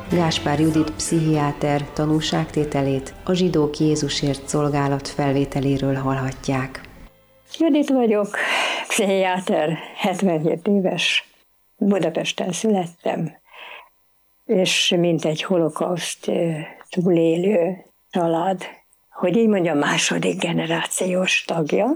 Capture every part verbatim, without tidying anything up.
Gáspár Judit pszichiáter tanúságtételét a Zsidók Jézusért szolgálat felvételéről hallhatják. Judit vagyok, pszichiáter, hetvenhét éves, Budapesten születtem, és mint egy holokauszt túlélő család, hogy így mondjam, második generációs tagja.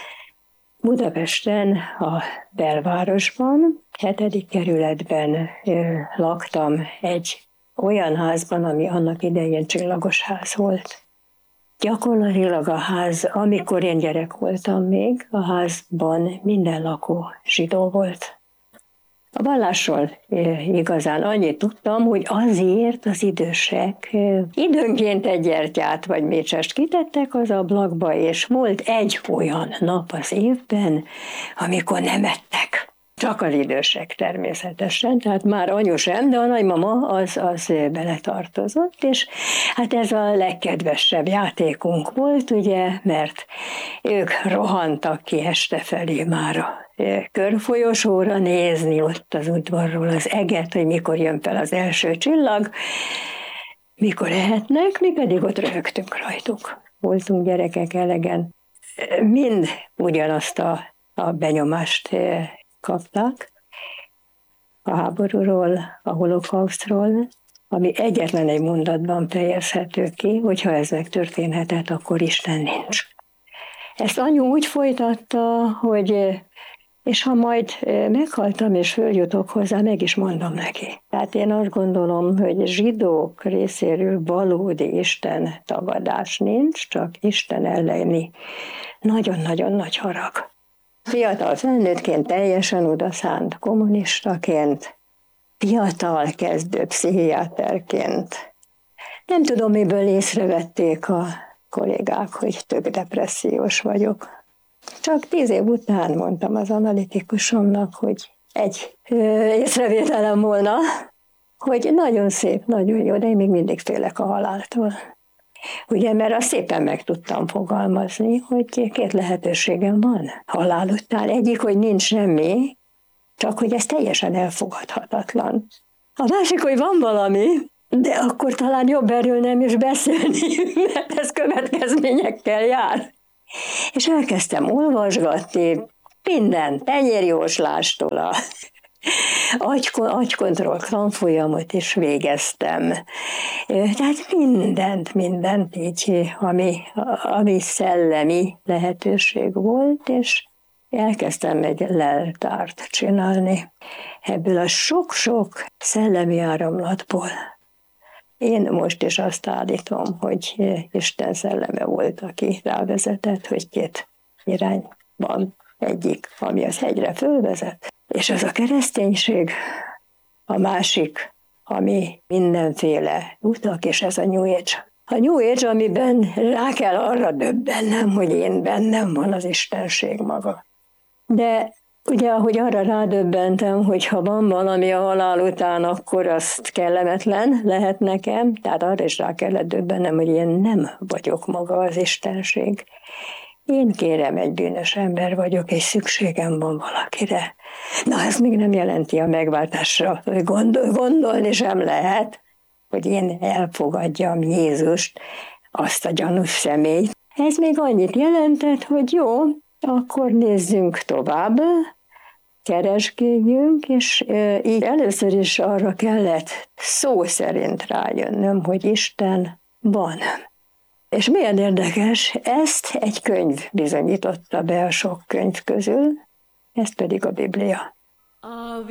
Budapesten, a belvárosban, hetedik kerületben laktam egy olyan házban, ami annak idején csillagos ház volt. Gyakorlatilag a ház, amikor én gyerek voltam még, a házban minden lakó zsidó volt. A vallásról igazán annyit tudtam, hogy azért az idősek időnként egy gyertyát vagy mécsest kitettek az ablakba, és volt egy olyan nap az évben, amikor nem ettek. Csak az idősek természetesen, tehát már anyu sem, de a nagymama az, az beletartozott, és hát ez a legkedvesebb játékunk volt, ugye, mert ők rohantak ki este felé már a körfolyosóra nézni ott az udvarról az eget, hogy mikor jön fel az első csillag, mikor ehetnek, mi pedig ott röhögtünk rajtuk. Voltunk gyerekek elegen. Mind ugyanazt a, a benyomást kaptak a háborúról, a holokausztról, ami egyetlen egy mondatban fejezhető ki, hogyha ez megtörténhetett, akkor Isten nincs. Ezt anyu úgy folytatta, hogy és ha majd meghaltam és följutok hozzá, meg is mondom neki. Tehát én azt gondolom, hogy zsidók részéről valódi Isten tagadás nincs, csak Isten elleni nagyon-nagyon nagy harag. Fiatal felnőttként teljesen odaszánt kommunistaként, fiatal kezdő pszichiáterként. Nem tudom, miből észrevették a kollégák, hogy tök depressziós vagyok. Csak tíz év után mondtam az analitikusomnak, hogy egy észrevételem volna, hogy nagyon szép, nagyon jó, de én még mindig félek a haláltól. Ugye, mert azt szépen meg tudtam fogalmazni, hogy két lehetőségem van halál után. Egyik, hogy nincs semmi, csak hogy ez teljesen elfogadhatatlan. A másik, hogy van valami, de akkor talán jobb erről nem is beszélni, mert ez következményekkel jár. És elkezdtem olvasgatni minden tenyérjóslástól a agykontroll tanfolyamot is végeztem. Tehát mindent, mindent így, ami, ami szellemi lehetőség volt, és elkezdtem egy leltárt csinálni ebből a sok-sok szellemi áramlatból. Én most is azt állítom, hogy Isten szelleme volt, aki rávezetett, hogy két irány van. Egyik, ami az hegyre fölvezet, és az a kereszténység, a másik, ami mindenféle utak, és ez a New Age. A New Age, amiben rá kell arra döbbennem, hogy én bennem van az Istenség maga. De ugye, ahogy arra rádöbbentem, hogy ha van valami a halál után, akkor azt kellemetlen lehet nekem, tehát arra is rá kellett döbbennem, hogy én nem vagyok maga az Istenség. Én kérem, egy bűnös ember vagyok, és szükségem van valakire. Na, ez még nem jelenti a megváltásra, hogy gondol, gondolni sem lehet, hogy én elfogadjam Jézust, azt a gyanús személyt. Ez még annyit jelentett, hogy jó, akkor nézzünk tovább, keresgéljünk, és így először is arra kellett szó szerint rájönnöm, hogy Isten van. És milyen érdekes, ezt egy könyv bizonyította be a sok könyv közül, ez pedig a Biblia.